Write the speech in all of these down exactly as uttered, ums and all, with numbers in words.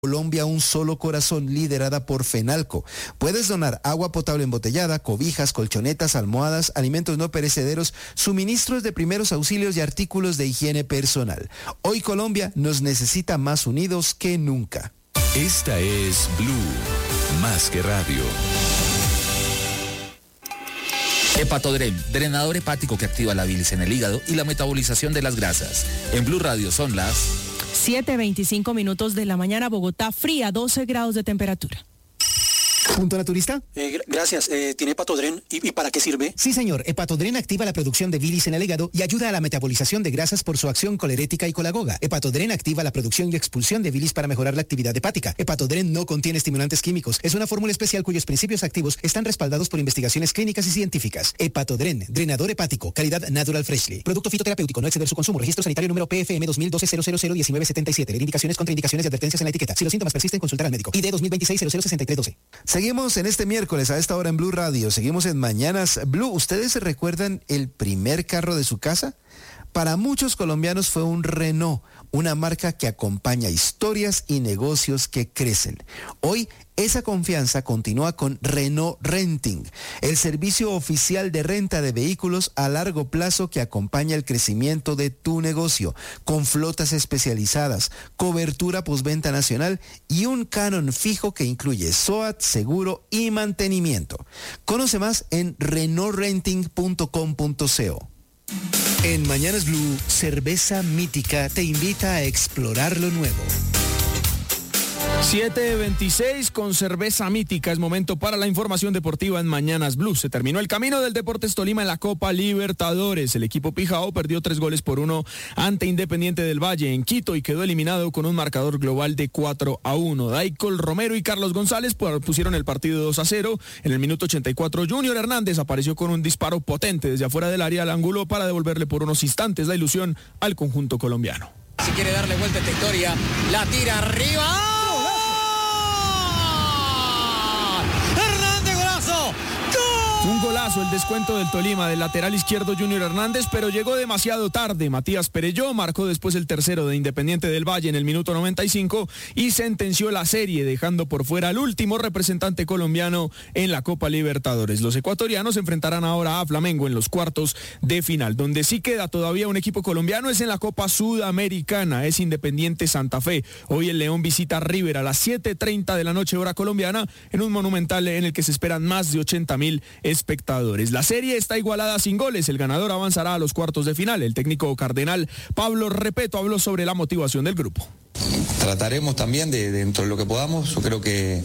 Colombia, un solo corazón, liderada por Fenalco. Puedes donar agua potable embotellada, cobijas, colchonetas, almohadas, alimentos no perecederos, suministros de primeros auxilios y artículos de higiene personal. Hoy Colombia nos necesita más unidos que nunca. Esta es Blue, más que radio. Hepatodren, drenador hepático que activa la bilis en el hígado y la metabolización de las grasas. En Blue Radio son las siete veinticinco minutos de la mañana, Bogotá fría, doce grados de temperatura. ¿Punto naturista? Eh, gracias. Eh, ¿Tiene Hepatodren? ¿Y, ¿Y para qué sirve? Sí, señor. Hepatodren activa la producción de bilis en el hígado y ayuda a la metabolización de grasas por su acción colerética y colagoga. Hepatodren activa la producción y expulsión de bilis para mejorar la actividad hepática. Hepatodren no contiene estimulantes químicos. Es una fórmula especial cuyos principios activos están respaldados por investigaciones clínicas y científicas. Hepatodren, drenador hepático, calidad Natural Freshly. Producto fitoterapéutico, no exceder su consumo. Registro sanitario número P F M dos mil doce cero cero cero diecinueve setenta y siete. Ver indicaciones, contraindicaciones y advertencias en la etiqueta. Si los síntomas persisten, consultar al médico. I D dos mil veintiséis cero cero sesenta y tres doce. Seguimos en este miércoles a esta hora en Blue Radio. Seguimos en Mañanas Blue. ¿Ustedes se recuerdan el primer carro de su casa? Para muchos colombianos fue un Renault, una marca que acompaña historias y negocios que crecen. Hoy esa confianza continúa con Renault Renting, el servicio oficial de renta de vehículos a largo plazo que acompaña el crecimiento de tu negocio, con flotas especializadas, cobertura postventa nacional y un canon fijo que incluye S O A T, seguro y mantenimiento. Conoce más en renault renting punto com punto co. En Mañanas Blue, Cerveza Mítica te invita a explorar lo nuevo. siete veintiséis con Cerveza Mítica. Es momento para la información deportiva en Mañanas Blue. Se terminó el camino del Deportes Tolima en la Copa Libertadores. El equipo Pijao perdió tres goles por uno ante Independiente del Valle en Quito y quedó eliminado con un marcador global de cuatro a uno. Daicol Romero y Carlos González pusieron el partido dos a cero. En el minuto ochenta y cuatro, Junior Hernández apareció con un disparo potente desde afuera del área al ángulo para devolverle por unos instantes la ilusión al conjunto colombiano. Si quiere darle vuelta a esta historia, la tira arriba. Un golazo, el descuento del Tolima del lateral izquierdo Junior Hernández, pero llegó demasiado tarde. Matías Perelló marcó después el tercero de Independiente del Valle en el minuto noventa y cinco y sentenció la serie, dejando por fuera al último representante colombiano en la Copa Libertadores. Los ecuatorianos enfrentarán ahora a Flamengo en los cuartos de final. Donde sí queda todavía un equipo colombiano es en la Copa Sudamericana, es Independiente Santa Fe. Hoy el León visita a River a las siete treinta de la noche hora colombiana en un monumental en el que se esperan más de ochenta mil espectadores. La serie está igualada sin goles. El ganador avanzará a los cuartos de final. El técnico cardenal Pablo Repeto habló sobre la motivación del grupo. Trataremos también de, dentro de lo que podamos. Yo creo que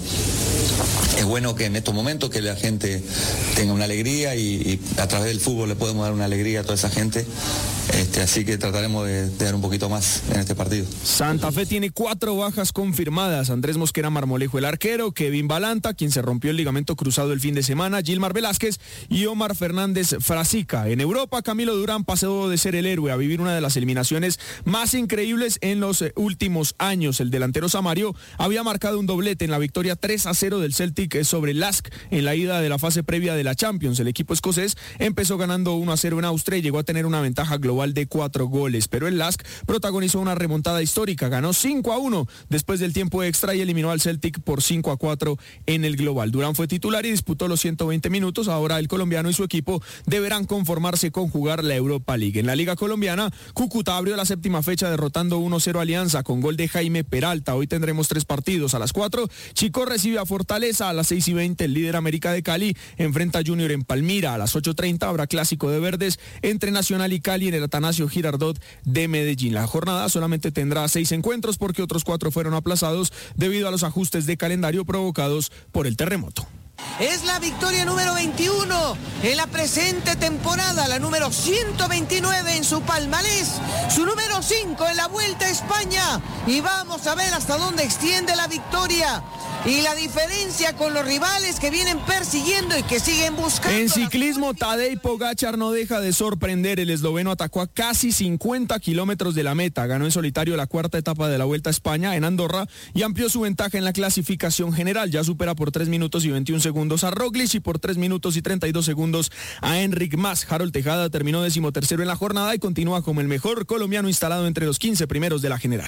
es bueno que en estos momentos que la gente tenga una alegría y, y a través del fútbol le podemos dar una alegría a toda esa gente. Este, así que trataremos de, de dar un poquito más en este partido. Santa Fe tiene cuatro bajas confirmadas. Andrés Mosquera Marmolejo, el arquero, Kevin Balanta, quien se rompió el ligamento cruzado el fin de semana, Gilmar Velázquez y Omar Fernández Frasica. En Europa, Camilo Durán pasó de ser el héroe a vivir una de las eliminaciones más increíbles en los últimos años. El delantero Samario había marcado un doblete en la victoria tres a cero del Celtic sobre el Lask en la ida de la fase previa de la Champions. El equipo escocés empezó ganando uno a cero en Austria y llegó a tener una ventaja global de cuatro goles, pero el Lask protagonizó una remontada histórica, ganó cinco a uno después del tiempo extra y eliminó al Celtic por cinco a cuatro en el global. Durán fue titular y disputó los ciento veinte minutos. Ahora el colombiano y su equipo deberán conformarse con jugar la Europa League. En la Liga Colombiana, Cúcuta abrió la séptima fecha derrotando uno a cero a Alianza con gol de Jaime Peralta. Hoy tendremos tres partidos. A las cuatro, Chico recibe a Fortaleza. A las seis y veinte, el líder América de Cali enfrenta a Junior en Palmira. A las ocho treinta habrá clásico de verdes entre Nacional y Cali en el Atanasio Girardot de Medellín. La jornada solamente tendrá seis encuentros porque otros cuatro fueron aplazados debido a los ajustes de calendario provocados por el terremoto. Es la victoria número veintiuno en la presente temporada, la número ciento veintinueve en su palmarés, su número cinco en la Vuelta a España, y vamos a ver hasta dónde extiende la victoria y la diferencia con los rivales que vienen persiguiendo y que siguen buscando. En ciclismo, Tadej Pogačar no deja de sorprender. El esloveno atacó a casi cincuenta kilómetros de la meta, ganó en solitario la cuarta etapa de la Vuelta a España en Andorra y amplió su ventaja en la clasificación general. Ya supera por tres minutos y veintiún segundos a Roglic y por tres minutos y treinta y dos segundos a Enric Mas. Harold Tejada terminó decimotercero en la jornada y continúa como el mejor colombiano instalado entre los quince primeros de la general.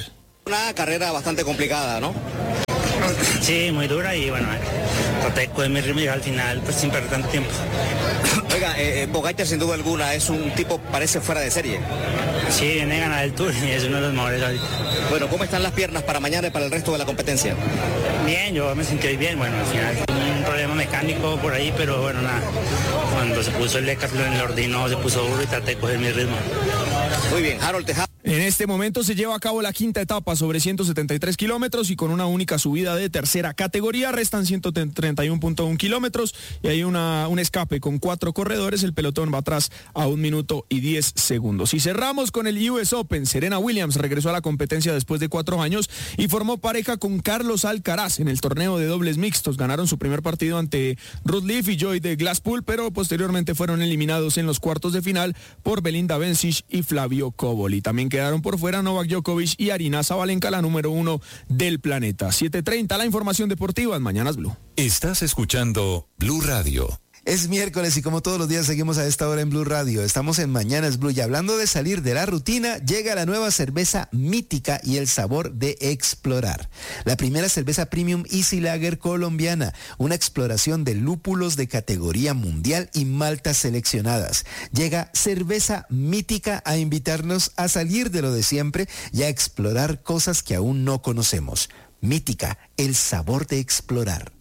Una carrera bastante complicada, ¿no? Sí, muy dura y bueno, traté de coger mi ritmo y al final pues sin perder tanto tiempo. Oiga, eh, Pogačar sin duda alguna es un tipo, parece fuera de serie. Sí, viene a ganar el Tour y es uno de los mejores ahorita. Bueno, ¿cómo están las piernas para mañana y para el resto de la competencia? Bien, yo me sentí bien, bueno, al final tuve un problema mecánico por ahí, pero bueno, nada, cuando se puso el Decathlon, el ordino se puso duro y traté de coger mi ritmo. Muy bien, Harold Tejada. En este momento se lleva a cabo la quinta etapa sobre ciento setenta y tres kilómetros y con una única subida de tercera categoría. Restan ciento treinta y uno punto uno kilómetros y hay una, un escape con cuatro corredores. El pelotón va atrás a un minuto y diez segundos. Y cerramos con el U S Open. Serena Williams regresó a la competencia después de cuatro años y formó pareja con Carlos Alcaraz en el torneo de dobles mixtos. Ganaron su primer partido ante Ruth Leaf y Joy de Glasspool, pero posteriormente fueron eliminados en los cuartos de final por Belinda Bencic y Flavio Cobolli. También quedaron por fuera Novak Djokovic y Aryna Sabalenka, la número uno del planeta. siete treinta, la información deportiva en Mañanas Blue. Estás escuchando Blue Radio. Es miércoles y como todos los días seguimos a esta hora en Blue Radio. Estamos en Mañanas Blue y hablando de salir de la rutina, llega la nueva cerveza Mítica y el sabor de explorar. La primera cerveza premium Easy Lager colombiana, una exploración de lúpulos de categoría mundial y maltas seleccionadas. Llega Cerveza Mítica a invitarnos a salir de lo de siempre y a explorar cosas que aún no conocemos. Mítica, el sabor de explorar.